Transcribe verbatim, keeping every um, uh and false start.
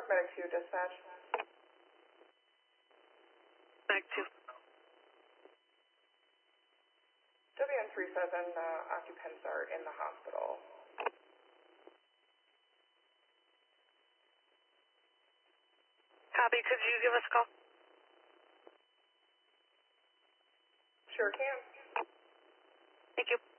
Medic two, dispatch. Medic two. W N three seven, uh, occupants are in the hospital. Copy, could you give us a call? Sure can. Thank you.